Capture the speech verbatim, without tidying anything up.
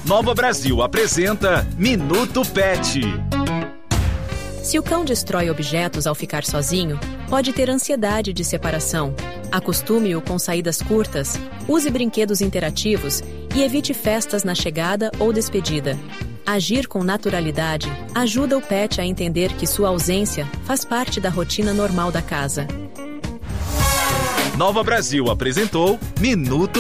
Nova Brasil apresenta Minuto Pet. Se o cão destrói objetos ao ficar sozinho, pode ter ansiedade de separação. Acostume-o com saídas curtas, use brinquedos interativos e evite festas na chegada ou despedida. Agir com naturalidade ajuda o pet a entender que sua ausência faz parte da rotina normal da casa. Nova Brasil apresentou Minuto